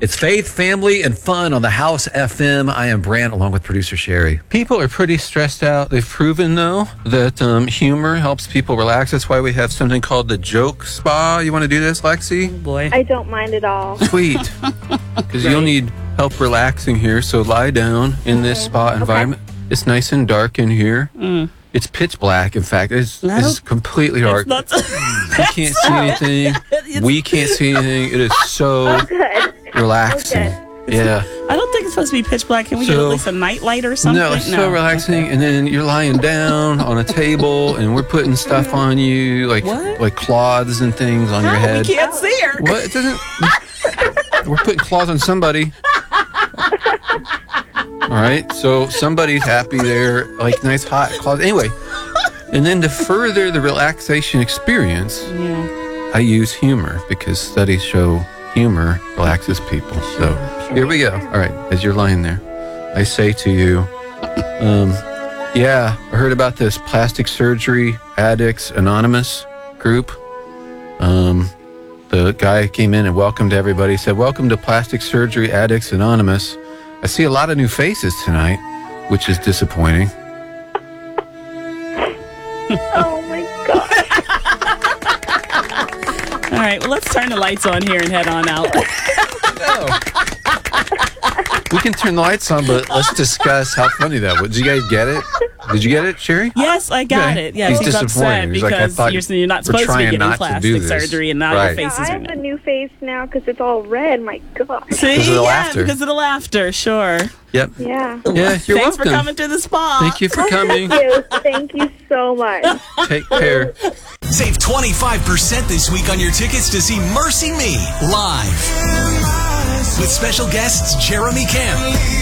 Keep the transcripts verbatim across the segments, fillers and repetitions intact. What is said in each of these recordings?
It's faith, family, and fun on the House F M. I am Brant, along with producer Sherry. People are pretty stressed out. They've proven, though, that um, humor helps people relax. That's why we have something called the Joke Spa. You want to do this, Lexi? Oh, boy. I don't mind at all. Sweet. Because right. You'll need help relaxing here, so lie down in this mm-hmm. spa environment. Okay. It's nice and dark in here. Mm. It's pitch black, in fact. It's, it's completely dark. It's you can't see anything. We can't see anything. It is so okay. relaxing. Okay. Yeah. I don't think it's supposed to be pitch black. Can we so, get at least a night light or something? No, it's no. so relaxing. Okay. And then you're lying down on a table, and we're putting stuff on you, like what? like cloths and things on How? your head. We can't see her. What? It doesn't. We're putting cloths on somebody. All right, so somebody's happy there, like nice hot closet. Anyway, and then to further the relaxation experience, yeah. I use humor because studies show humor relaxes people. So here we go. All right, as you're lying there, I say to you, um, yeah, I heard about this Plastic Surgery Addicts Anonymous group. Um, the guy came in and welcomed everybody, said, welcome to Plastic Surgery Addicts Anonymous. I see a lot of new faces tonight, which is disappointing. Oh, my God. All right, well, let's turn the lights on here and head on out. No. We can turn the lights on, but let's discuss how funny that was. Did you guys get it? Did you get it, Sherry? Yes, I got okay. it. Yeah, he's, he's disappointed. upset He's like, I because thought you're, you're not supposed to be getting plastic surgery, and now right. your face yeah, is I have a new face now because it's all red. My God. See, because of the yeah, laughter. because of the laughter, sure. Yep. Yeah. Yeah, you're Thanks welcome. for coming to the spa. Thank you for coming. Thank you. Thank you so much. Take care. Save twenty-five percent this week on your tickets to see Mercy Me live. With special guests Jeremy Camp,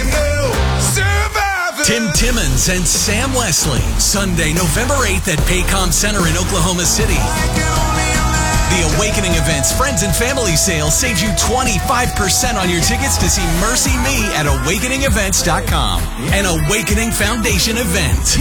Tim Timmons, and Sam Leslie. Sunday, November eighth at Paycom Center in Oklahoma City. The Awakening Events Friends and Family Sale saves you twenty-five percent on your tickets to see Mercy Me at awakening events dot com. An Awakening Foundation event.